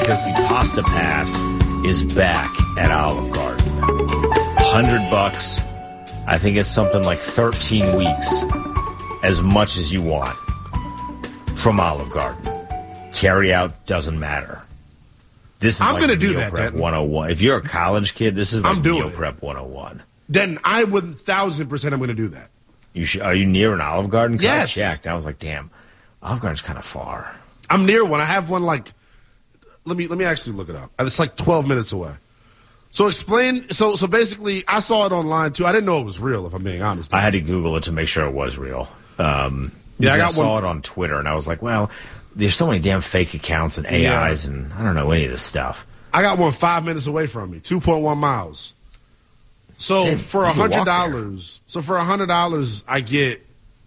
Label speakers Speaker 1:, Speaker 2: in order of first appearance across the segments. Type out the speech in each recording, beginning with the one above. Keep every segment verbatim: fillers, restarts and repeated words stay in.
Speaker 1: because the Pasta Pass is back at Olive Garden. Hundred bucks. I think it's something like thirteen weeks, as much as you want from Olive Garden. Carry out doesn't matter. This is
Speaker 2: I'm
Speaker 1: like
Speaker 2: going to do
Speaker 1: meal
Speaker 2: that,
Speaker 1: prep
Speaker 2: Denton.
Speaker 1: one oh one. If you're a college kid, this is like
Speaker 2: I'm doing
Speaker 1: meal
Speaker 2: it.
Speaker 1: prep one oh one.
Speaker 2: Then I would one thousand percent I'm going to do that.
Speaker 1: You should, are you near an Olive Garden? 'Cause
Speaker 2: Yes.
Speaker 1: I checked. I was like, damn, Olive Garden's kind of far.
Speaker 2: I'm near one. I have one like, let me let me actually look it up. It's like twelve minutes away. So explain, so so basically, I saw it online too. I didn't know it was real, if I'm being honest.
Speaker 1: I had to Google it to make sure it was real. Um,
Speaker 2: Yeah, I
Speaker 1: because
Speaker 2: got
Speaker 1: I saw
Speaker 2: one-
Speaker 1: it on Twitter, and I was like, well, there's so many damn fake accounts and A Is,
Speaker 2: Yeah.
Speaker 1: and I don't know any of this stuff.
Speaker 2: I got one five minutes away from me, two point one miles. So
Speaker 1: Damn,
Speaker 2: for
Speaker 1: you
Speaker 2: a
Speaker 1: can
Speaker 2: hundred
Speaker 1: walk
Speaker 2: dollars, so for a hundred dollars, I get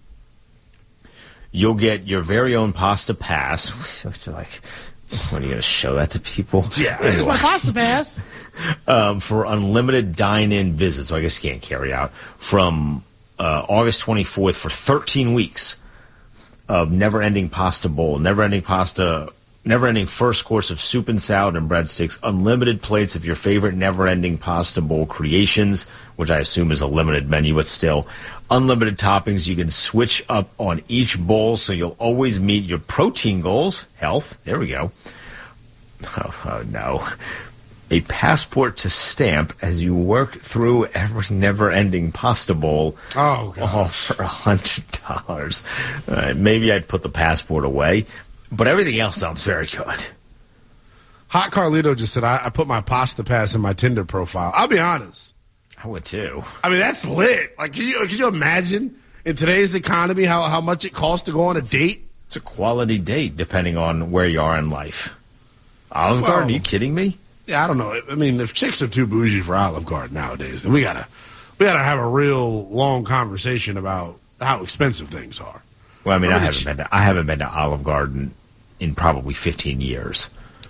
Speaker 1: You'll get your very own Pasta Pass. Which are like, when are you going to show that to people?
Speaker 2: yeah,
Speaker 1: Anyway.
Speaker 2: it's my pasta pass.
Speaker 1: um, for unlimited dine-in visits, so I guess you can't carry out, from uh, August twenty-fourth for thirteen weeks of never-ending pasta bowl, never-ending pasta, never-ending first course of soup and salad and breadsticks, unlimited plates of your favorite never-ending pasta bowl creations, which I assume is a limited menu, but still, unlimited toppings. You can switch up on each bowl, so you'll always meet your protein goals. Health, there we go. Oh, oh no. A passport to stamp as you work through every never-ending pasta bowl.
Speaker 2: Oh, God.
Speaker 1: All for a hundred dollars. Uh, maybe I'd put the passport away, but everything else sounds very good.
Speaker 2: Hot Carlito just said, I, I put my pasta pass in my Tinder profile. I'll be honest.
Speaker 1: I would too.
Speaker 2: I mean, that's lit. Like, can you, can you imagine in today's economy how, how much it costs to go on a date?
Speaker 1: It's a quality date, depending on where you are in life. Olive
Speaker 2: Well,
Speaker 1: Garden, are you kidding me?
Speaker 2: Yeah, I don't know. I mean, if chicks are too bougie for Olive Garden nowadays, then we gotta we gotta have a real long conversation about how expensive things are.
Speaker 1: Well, I mean, I
Speaker 2: Remember the
Speaker 1: haven't
Speaker 2: ch-
Speaker 1: been to I haven't been to Olive Garden in probably fifteen years.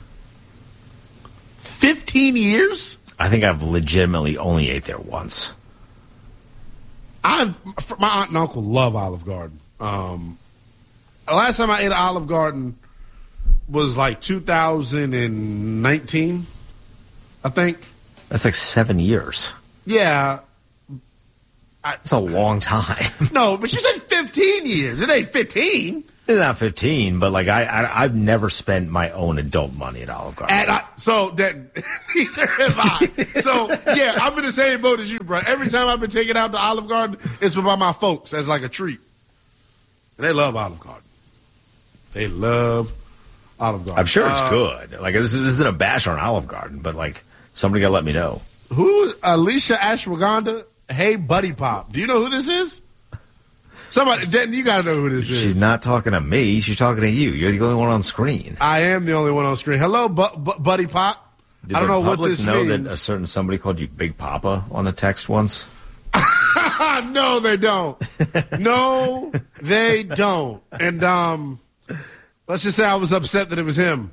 Speaker 2: Fifteen years?
Speaker 1: I think I've legitimately only ate there once.
Speaker 2: I've my aunt and uncle love Olive Garden. Um, the last time I ate at Olive Garden was like two thousand nineteen, I think.
Speaker 1: That's like seven years.
Speaker 2: Yeah.
Speaker 1: That's a long time.
Speaker 2: No, but you said fifteen years. It ain't fifteen.
Speaker 1: It's not fifteen, but like I, I, I've never spent my own adult money at Olive Garden.
Speaker 2: At, I, so that neither have I. So yeah, I'm in the same boat as you, bro. Every time I've been taken out to Olive Garden, it's by my folks as like a treat. And they love Olive Garden. They love Olive Garden.
Speaker 1: I'm sure it's
Speaker 2: Uh,
Speaker 1: good. Like this, is, this isn't a bash on Olive Garden, but like somebody gotta let me know.
Speaker 2: Who? Alicia Ashwagandha. Hey, Buddy Pop. Do you know who this is? Somebody, Denton, you gotta know who this is.
Speaker 1: She's not talking to me. She's talking to you. You're the only one on screen.
Speaker 2: I am the only one on screen. Hello, bu- bu- Buddy Pop.
Speaker 1: Did
Speaker 2: I don't
Speaker 1: the
Speaker 2: know what
Speaker 1: public
Speaker 2: this
Speaker 1: know
Speaker 2: means.
Speaker 1: that a certain somebody called you Big Papa on the text once?
Speaker 2: No, they don't. No, they don't. And um, let's just say I was upset that it was him.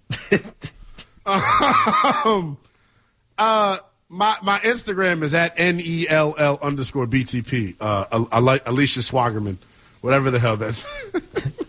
Speaker 2: um, uh, my my Instagram is at N E L L underscore B T P. Uh, I, I like Alicia Swagerman, whatever the hell that's.